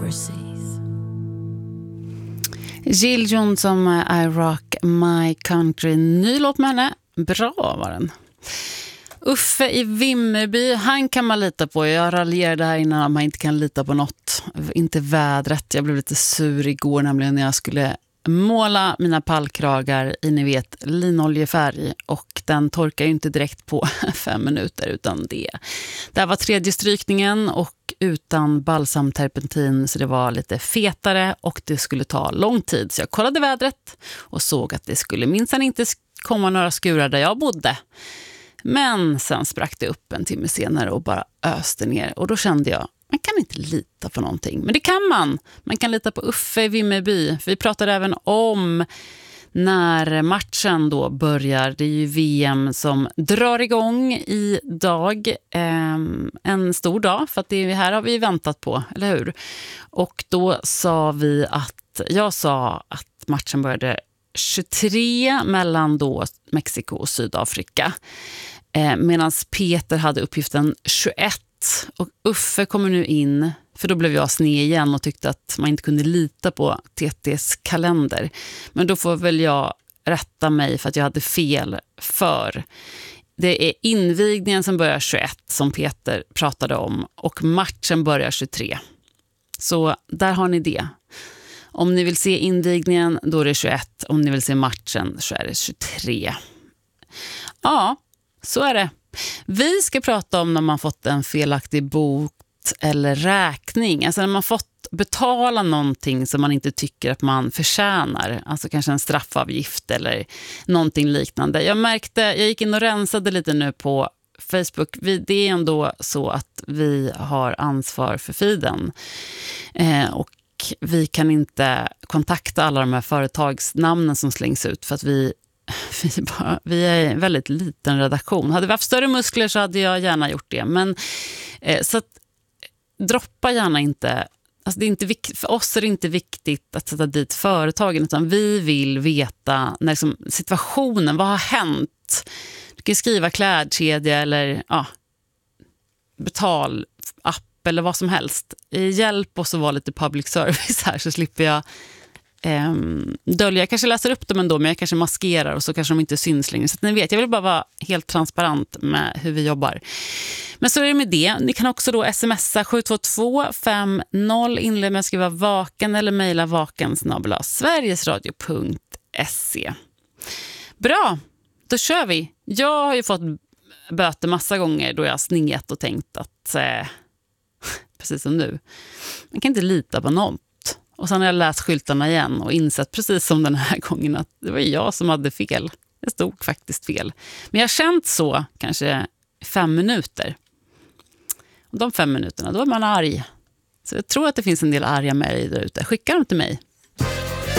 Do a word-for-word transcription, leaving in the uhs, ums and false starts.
overseas. Jill Johnson med I Rock My Country. Ny låt med henne. Bra var den. Uffe i Vimmerby, han kan man lita på. Jag raljerade här innan att man inte kan lita på något. Inte vädret. Jag blev lite sur igår nämligen när jag skulle måla mina pallkragar i, ni vet, linoljefärg, och den torkar ju inte direkt på fem minuter utan det. Det här var tredje strykningen och utan balsamterpentin, så det var lite fetare och det skulle ta lång tid. Så jag kollade vädret och såg att det skulle minsann inte komma några skurar där jag bodde. Men sen sprack det upp en timme senare och bara öste ner, och då kände jag, man kan inte lita på någonting. Men det kan man. Man kan lita på Uffe i Vimmerby. För vi pratade även om när matchen då börjar. Det är ju V M som drar igång idag. Eh, en stor dag, för att det här har vi väntat på, eller hur? Och då sa vi att, jag sa att matchen började tjugotre mellan då Mexiko och Sydafrika. Eh, Medan Peter hade uppgiften tjugoett. Och Uffe kommer nu in, för då blev jag sned igen och tyckte att man inte kunde lita på T T:s kalender. Men då får väl jag rätta mig för att jag hade fel, för det är invigningen som börjar tjugoett som Peter pratade om, och matchen börjar tjugotre. Så där har ni det. Om ni vill se invigningen, då är det tjugoett. Om ni vill se matchen, så är det tjugotre. Ja, så är det. Vi ska prata om när man fått en felaktig bot eller räkning. Alltså när man fått betala någonting som man inte tycker att man förtjänar. Alltså kanske en straffavgift eller någonting liknande. Jag märkte, jag gick in och rensade lite nu på Facebook. Vi, det är ändå så att vi har ansvar för feeden. Eh, och vi kan inte kontakta alla de här företagsnamnen som slängs ut, för att vi Vi, bara, vi är en väldigt liten redaktion. Hade vi haft större muskler så hade jag gärna gjort det. Men eh, så att, droppa gärna inte. Alltså det är inte vik- för oss är det inte viktigt att sätta dit företagen, utan vi vill veta när liksom, situationen, vad har hänt? Du kan skriva klädkedja eller ja, betalapp eller vad som helst. Hjälp oss att vara lite public service här, så slipper jag Um, dölja. Jag kanske läser upp dem ändå, men jag kanske maskerar och så kanske de inte syns längre. Så att ni vet, jag vill bara vara helt transparent med hur vi jobbar. Men så är det med det. Ni kan också då smsa sju två två fem noll, inled med att skriva vaken eller mejla vaken snabel-a sverigesradio punkt se. Bra, då kör vi. Jag har ju fått böter massa gånger då jag har sningat och tänkt att eh, precis som nu, man kan inte lita på något. Och sen har jag läst skyltarna igen och insett precis som den här gången att det var jag som hade fel. Det stod faktiskt fel. Men jag har känt så kanske fem minuter. Och de fem minuterna, då är man arg. Så jag tror att det finns en del arga mejl där ute. Skicka dem till mig.